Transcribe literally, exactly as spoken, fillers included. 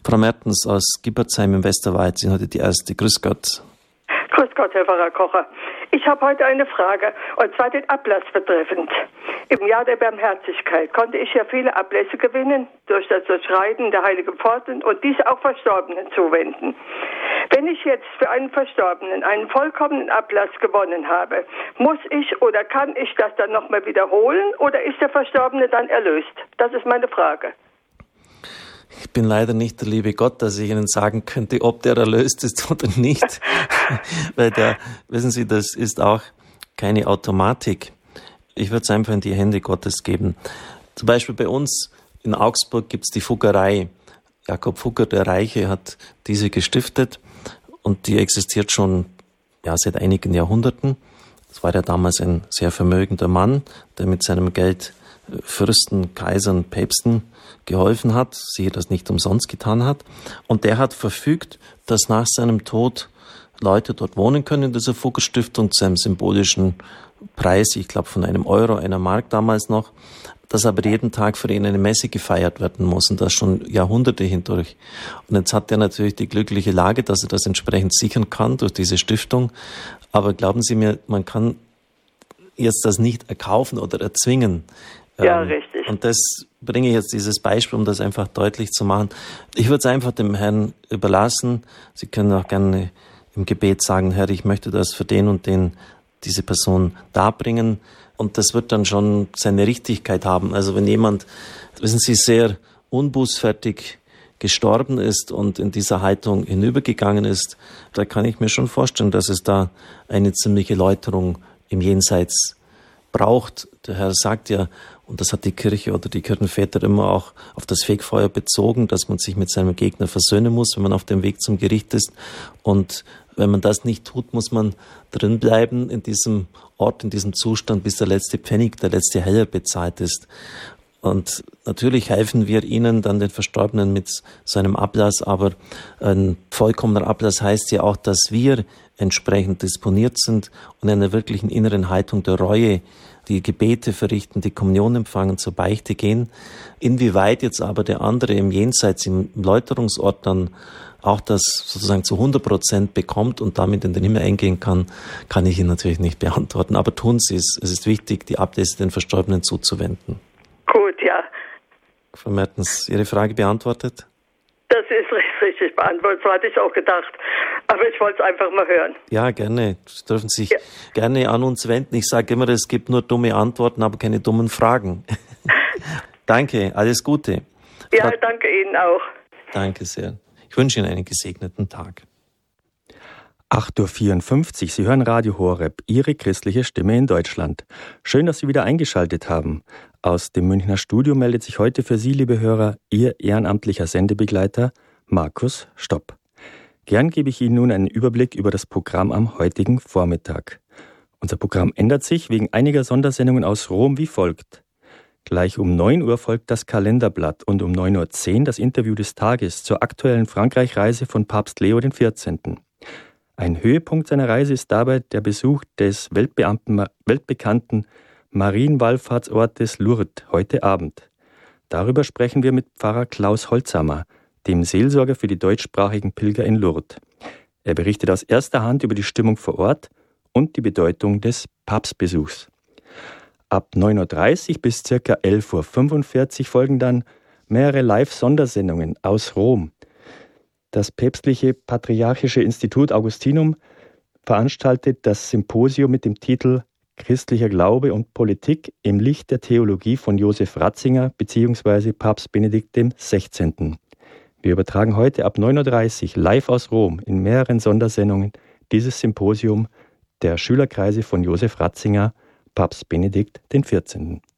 Frau Mertens aus Gibbertsheim im Westerwald, Sie sind heute die Erste. Grüß Gott. Grüß Gott, Herr Pfarrer Kocher. Ich habe heute eine Frage, und zwar den Ablass betreffend. Im Jahr der Barmherzigkeit konnte ich ja viele Ablässe gewinnen, durch das Durchschreiten der heiligen Pforten und diese auch Verstorbenen zuwenden. Wenn ich jetzt für einen Verstorbenen einen vollkommenen Ablass gewonnen habe, muss ich oder kann ich das dann nochmal wiederholen oder ist der Verstorbene dann erlöst? Das ist meine Frage. Ich bin leider nicht der liebe Gott, dass ich Ihnen sagen könnte, ob der erlöst ist oder nicht. Weil da, wissen Sie, das ist auch keine Automatik. Ich würde es einfach in die Hände Gottes geben. Zum Beispiel bei uns in Augsburg gibt es die Fuggerei. Jakob Fugger, der Reiche, hat diese gestiftet und die existiert schon ja, seit einigen Jahrhunderten. Das war ja damals ein sehr vermögender Mann, der mit seinem Geld Fürsten, Kaisern, Päpsten geholfen hat, sie das nicht umsonst getan hat. Und der hat verfügt, dass nach seinem Tod Leute dort wohnen können in dieser Fuggerstiftung zu einem symbolischen Preis, ich glaube von einem Euro, einer Mark damals noch, dass aber jeden Tag für ihn eine Messe gefeiert werden muss und das schon Jahrhunderte hindurch. Und jetzt hat er natürlich die glückliche Lage, dass er das entsprechend sichern kann durch diese Stiftung. Aber glauben Sie mir, man kann jetzt das nicht erkaufen oder erzwingen. Ja, richtig. Und das bringe ich jetzt dieses Beispiel, um das einfach deutlich zu machen. Ich würde es einfach dem Herrn überlassen. Sie können auch gerne im Gebet sagen, Herr, ich möchte das für den und den, diese Person darbringen. Und das wird dann schon seine Richtigkeit haben. Also wenn jemand, wissen Sie, sehr unbußfertig gestorben ist und in dieser Haltung hinübergegangen ist, da kann ich mir schon vorstellen, dass es da eine ziemliche Läuterung im Jenseits braucht. Der Herr sagt ja, und das hat die Kirche oder die Kirchenväter immer auch auf das Fegfeuer bezogen, dass man sich mit seinem Gegner versöhnen muss, wenn man auf dem Weg zum Gericht ist. Und wenn man das nicht tut, muss man drin bleiben in diesem Ort, in diesem Zustand, bis der letzte Pfennig, der letzte Heller bezahlt ist. Und natürlich helfen wir ihnen dann den Verstorbenen mit so einem Ablass, aber ein vollkommener Ablass heißt ja auch, dass wir entsprechend disponiert sind und in einer wirklichen inneren Haltung der Reue die Gebete verrichten, die Kommunion empfangen, zur Beichte gehen. Inwieweit jetzt aber der andere im Jenseits, im Läuterungsort dann auch das sozusagen zu hundert Prozent bekommt und damit in den Himmel eingehen kann, kann ich Ihnen natürlich nicht beantworten. Aber tun Sie es. Es ist wichtig, die Ablässe den Verstorbenen zuzuwenden. Gut, ja. Frau Mertens, Ihre Frage beantwortet? Das ist richtig beantwortet, so hatte ich auch gedacht. Aber ich wollte es einfach mal hören. Ja, gerne. Sie dürfen sich ja. gerne an uns wenden. Ich sage immer, es gibt nur dumme Antworten, aber keine dummen Fragen. Danke, alles Gute. Ja, Frau... danke Ihnen auch. Danke sehr. Ich wünsche Ihnen einen gesegneten Tag. acht Uhr vierundfünfzig, Sie hören Radio Horeb, Ihre christliche Stimme in Deutschland. Schön, dass Sie wieder eingeschaltet haben. Aus dem Münchner Studio meldet sich heute für Sie, liebe Hörer, Ihr ehrenamtlicher Sendebegleiter Markus Stopp. Gern gebe ich Ihnen nun einen Überblick über das Programm am heutigen Vormittag. Unser Programm ändert sich wegen einiger Sondersendungen aus Rom wie folgt. Gleich um neun Uhr folgt das Kalenderblatt und um neun Uhr zehn das Interview des Tages zur aktuellen Frankreich-Reise von Papst Leo der vierzehnten. Ein Höhepunkt seiner Reise ist dabei der Besuch des weltbekannten Marienwallfahrtsortes Lourdes heute Abend. Darüber sprechen wir mit Pfarrer Klaus Holzhammer, dem Seelsorger für die deutschsprachigen Pilger in Lourdes. Er berichtet aus erster Hand über die Stimmung vor Ort und die Bedeutung des Papstbesuchs. Ab neun Uhr dreißig bis ca. elf Uhr fünfundvierzig folgen dann mehrere Live-Sondersendungen aus Rom. Das päpstliche Patriarchische Institut Augustinum veranstaltet das Symposium mit dem Titel Christlicher Glaube und Politik im Licht der Theologie von Josef Ratzinger bzw. Papst Benedikt der sechzehnte. Wir übertragen heute ab neun Uhr dreißig live aus Rom in mehreren Sondersendungen dieses Symposium der Schülerkreise von Josef Ratzinger, Papst Benedikt der vierzehnte.